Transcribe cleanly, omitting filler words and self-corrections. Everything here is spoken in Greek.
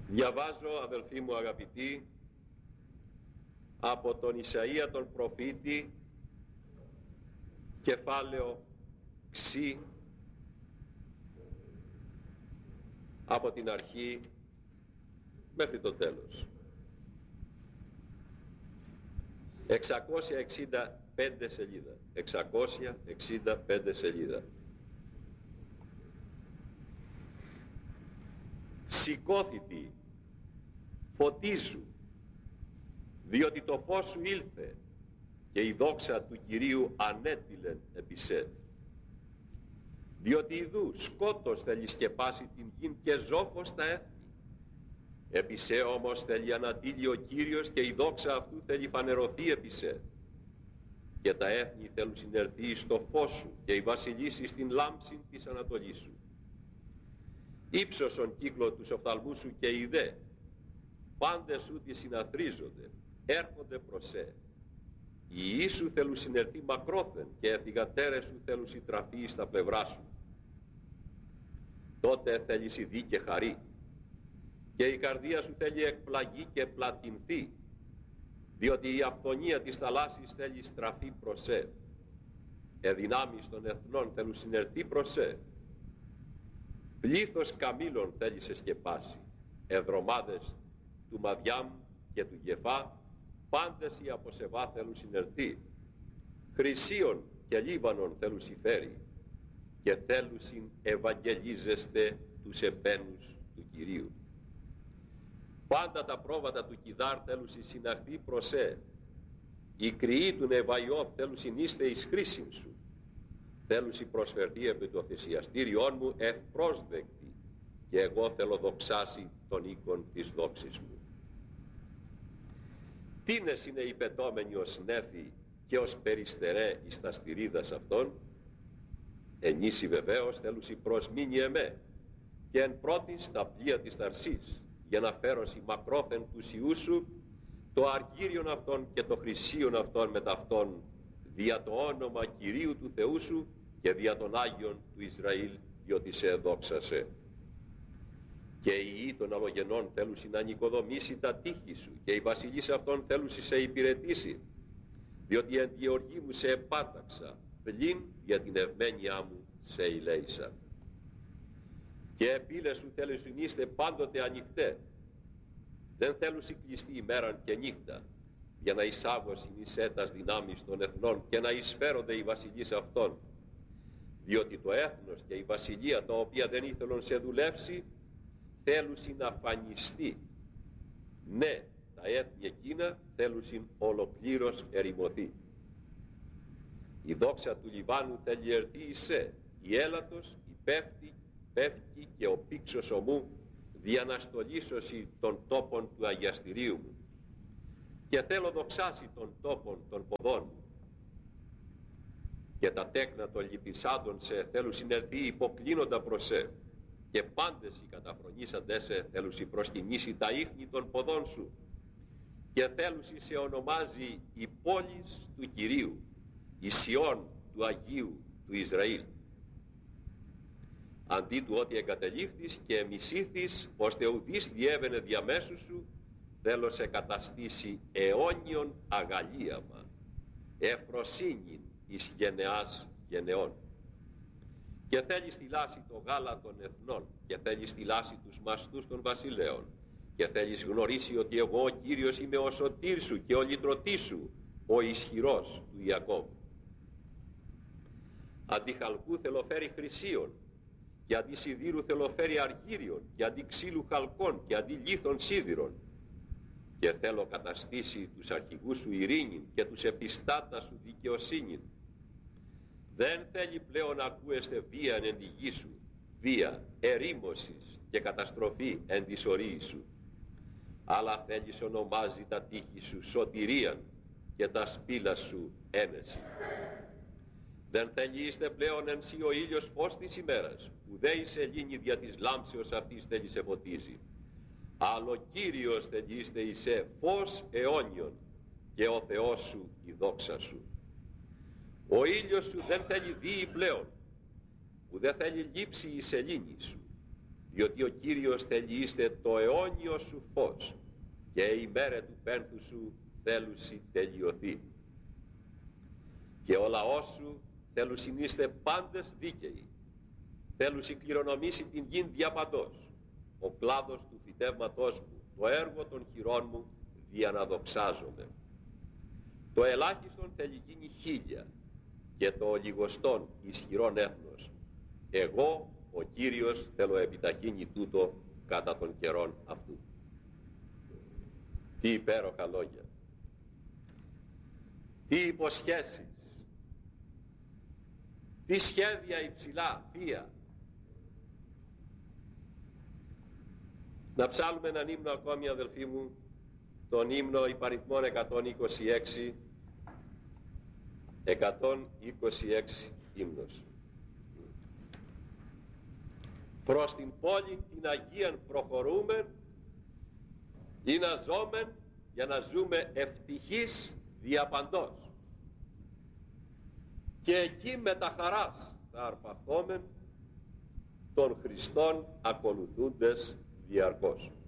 Διαβάζω, αδελφοί μου αγαπητοί, από τον Ισαΐα τον προφήτη, κεφάλαιο Ξ, από την αρχή μέχρι το τέλος. 665 σελίδα. 665 σελίδα. Σηκώθητη, φωτίζου, διότι το φως σου ήλθε και η δόξα του Κυρίου ανέτειλεν επί σε. Διότι ιδού σκότος θέλει σκεπάσει την γην και ζόφος τα έθνη. Επί σε όμως θέλει ανατείλει ο Κύριος και η δόξα αυτού θέλει φανερωθεί επί σε. Και τα έθνη θέλουν συνερθεί στο φως σου και οι βασιλείς στην λάμψη της ανατολής σου. Ήψωσον κύκλο τους οφθαλμούς σου και οι δε, πάντες σου τη συναθρίζονται, έρχονται προς σε. Οι ιοί σου θέλουν συνερθεί μακρόθεν και οι θυγατέρες σου θέλουν συντραφεί στα πλευρά σου. Τότε θέλει σιδή και χαρί και η καρδία σου θέλει εκπλαγεί και πλατινθεί, διότι η αυθονία της θαλάσσης θέλει στραφεί προς σε. Εδυνάμεις των εθνών θέλουν συνερθεί προς σε. Πλήθος καμήλων θέλει σε σκεπάσει, εδρομάδες του Μαδιάμ και του Γεφά, πάντες οι από Σεβά θέλουν συνερθεί. Χρυσίων και Λίβανον θέλουν συμφέρει και θέλουν ευαγγελίζεστε τους επένους του Κυρίου. Πάντα τα πρόβατα του Κιδάρ θέλουν συναχθεί προς σε. Οι κρυοί του Νεβαϊώθ θέλουν συνείστε εις χρήσιν σου. Θέλουν προσφερθεί επί το θυσιαστήριόν μου ευπρόσδεκτη και εγώ θέλω δοξάσει τον οίκον της δόξης μου. Τίνες είναι οι πετώμενοι ως νέφη και ως περιστερέ εις τα στηρίδας αυτών. Ενίσοι βεβαίως θέλουσι προσμήνει εμέ και εν πρώτης τα πλοία της Ταρσής, για να φέρωσι μακρόθεν τους ιούς σου το αργύριον αυτών και το χρυσίον αυτών με ταυτόν, δια το όνομα Κυρίου του Θεού σου και δια των Άγιων του Ισραήλ, διότι σε εδόξασε. Και οι ιοί των αλλογενών θέλουσι να νοικοδομήσει τα τείχη σου και οι βασιλείς αυτών θέλουσι σε υπηρετήσει, διότι εν τη οργή μου σε επάταξα, πλην για την ευμένειά μου σε ηλέησα. Και επίλες σου θέλουσι είστε πάντοτε ανοιχτέ, δεν θέλουσι κλειστή ημέραν και νύχτα, για να εισάγωσιν εις έτας δυνάμεις των εθνών και να εισφέρονται οι βασιλείς αυτών. Διότι το έθνος και η βασιλεία τα οποία δεν ήθελον σε δουλεύσει, θέλουσιν να φανιστεί. Ναι, τα έθνη εκείνα θέλουσιν ολοκλήρως ερημωθεί. Η δόξα του Λιβάνου θέλει ερθεί εις σε, η έλατος, η πέφτει και ο πήξος ομού, διαναστολίσωση των τόπων του αγιαστηρίου μου. Και θέλω δοξάσει των τόπων των ποδών μου. Και τα τέκνα των λυπησάντων σε θέλουν συνερθεί υποκλίνοντα προς σε. Και πάντες οι καταφρονήσαντες σε θέλουν προσκυνήσει τα ίχνη των ποδών σου. Και θέλουν σε ονομάζει η πόλης του Κυρίου, η Σιών του Αγίου του Ισραήλ. Αντί του ότι εγκατελείφθης και εμισήθης, ώστε ουδής διέβαινε διαμέσου σου, θέλω σε καταστήσει αιώνιον αγαλίαμα, ευφροσύνην εις γενεάς γενεών. Και θέλει στυλάσει το γάλα των εθνών και θέλει στυλάσει τους μαστούς των βασιλέων και θέλεις γνωρίσει ότι εγώ ο Κύριος είμαι ο σωτήρ σου και ο λυτρωτής σου, ο ισχυρός του Ιακώβ. Αντί χαλκού θέλω φέρει χρυσίων και αντί σιδήρου θέλω φέρει αργύριων και αντί ξύλου χαλκών και αντί λίθων σίδηρων. Και θέλω καταστήσει τους αρχηγούς σου ειρήνην και τους επιστάτα σου δικαιοσύνην. Δεν θέλει πλέον να ακούεστε βία εν τη γη σου, βία, ερήμωσης και καταστροφή εν της ορίης σου. Αλλά θέλεις ονομάζει τα τείχη σου σωτηρίαν και τα σπήλα σου ένεση. Δεν θέλει είστε πλέον εν σύ ο ήλιος φως της ημέρας, ουδέ η σελήνη δια της λάμψεως αυτής θέλει σε φωτίζει. Αλλά Κύριος θέλει είστε εισέ φως αιώνιον και ο Θεός σου η δόξα σου. Ο ήλιος σου δεν θέλει δίη πλέον, ουδέ θέλει λείψει η σελήνη σου, διότι ο Κύριος θέλει είστε το αιώνιο σου φως και η μέρα του πένθου σου θέλουσι τελειωθεί. Και ο λαός σου θέλουσιν είστε πάντες δίκαιοι, θέλουσι κληρονομήσει την γην διαπαντός, ο κλάδος του φυτεύματός μου, το έργο των χειρών μου διαναδοξάζομαι. Το ελάχιστον θέλει γίνει 1000 και το λιγοστόν ισχυρόν έθνος. Εγώ ο Κύριος θέλω επιταχύνει τούτο κατά των καιρών αυτού. Τι υπέροχα λόγια, τι υποσχέσεις, τι σχέδια υψηλά, θεία. Να ψάλουμε έναν ύμνο ακόμη, αδελφοί μου, τον ύμνο υπαριθμών 126, 126 ύμνος. Προς την πόλη την Αγίαν προχωρούμε ή να ζώμεν για να ζούμε ευτυχείς διαπαντός. Και εκεί με τα χαράς θα αρπαχόμεν των Χριστών ακολουθούντες διαρκώς.